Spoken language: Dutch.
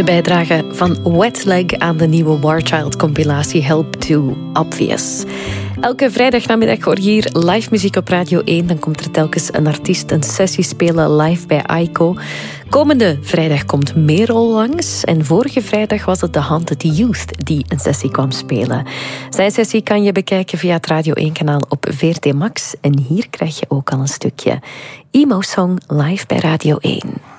De bijdrage van Wetleg aan de nieuwe Warchild-compilatie Help Too Obvious. Elke vrijdagnamiddag hoor je hier live muziek op Radio 1. Dan komt er telkens een artiest een sessie spelen live bij Aiko. Komende vrijdag komt Merel langs. En vorige vrijdag was het The Haunted Youth die een sessie kwam spelen. Zijn sessie kan je bekijken via het Radio 1-kanaal op VRT Max. En hier krijg je ook al een stukje Emo Song live bij Radio 1.